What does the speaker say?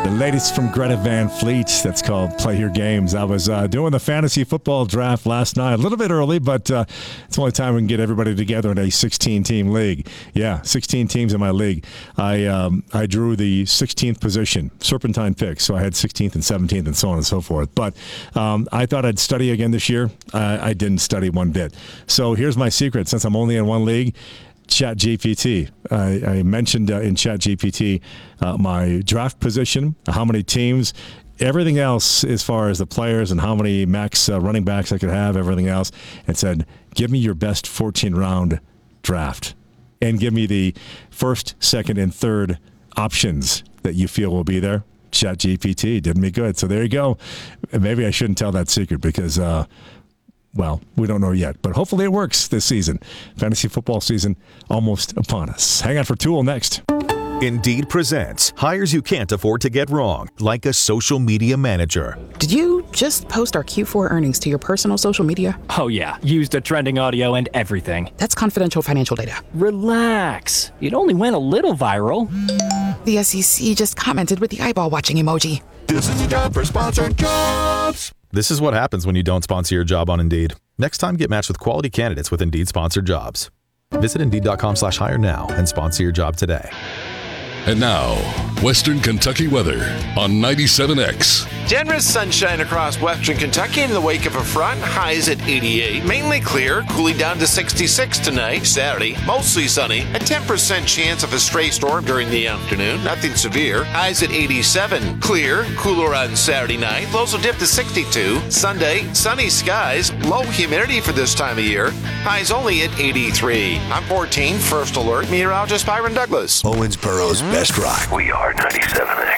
The latest from Greta Van Fleet. That's called Play Your Games. I was doing the fantasy football draft last night, a little bit early, but it's the only time we can get everybody together in a 16-team league. Yeah, 16 teams in my league. I drew the 16th position, serpentine pick, so I had 16th and 17th and so on and so forth. But I thought I'd study again this year. I didn't study one bit. So here's my secret. Since I'm only in one league, ChatGPT. I mentioned in ChatGPT my draft position, how many teams, everything else as far as the players and how many max running backs I could have, everything else, and said, give me your best 14-round draft and give me the first, second, and third options that you feel will be there. ChatGPT did me good. So there you go. Maybe I shouldn't tell that secret because well, we don't know yet, but hopefully it works this season. Fantasy football season almost upon us. Hang on for Tool next. Indeed presents hires you can't afford to get wrong, like a social media manager. Did you just post our Q4 earnings to your personal social media? Oh yeah, used the trending audio and everything. That's confidential financial data. Relax. It only went a little viral. The SEC just commented with the eyeball watching emoji. This is the job for sponsored jobs. This is what happens when you don't sponsor your job on Indeed. Next time, get matched with quality candidates with Indeed sponsored jobs. Visit Indeed.com/hire now and sponsor your job today. And now, Western Kentucky weather on 97X. Generous sunshine across western Kentucky in the wake of a front. Highs at 88. Mainly clear, cooling down to 66 tonight. Saturday, mostly sunny. A 10% chance of a stray storm during the afternoon. Nothing severe. Highs at 87. Clear, cooler on Saturday night. Lows will dip to 62. Sunday, sunny skies. Low humidity for this time of year. Highs only at 83. I'm 14, First Alert meteorologist Byron Douglas. Owensboro's best rock. We are 97X.